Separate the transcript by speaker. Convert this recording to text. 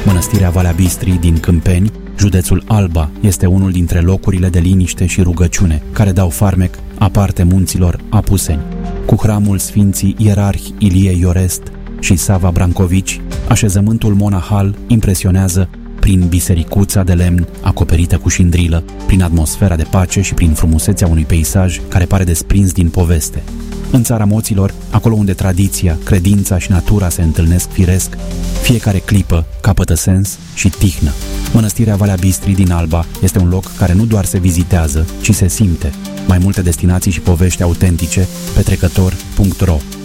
Speaker 1: Mănăstirea Valea Bistrii din Câmpeni, județul Alba, este unul dintre locurile de liniște și rugăciune, care dau farmec aparte munților Apuseni. Cu hramul Sfinții Ierarhi Ilie Iorest și Sava Brancovici, așezământul monahal impresionează prin bisericuța de lemn acoperită cu șindrilă, prin atmosfera de pace și prin frumusețea unui peisaj care pare desprins din poveste. În țara moților, acolo unde tradiția, credința și natura se întâlnesc firesc, fiecare clipă capătă sens și tihnă. Mănăstirea Valea Bistrii din Alba este un loc care nu doar se vizitează, ci se simte. Mai multe destinații și povești autentice pe trecător.ro.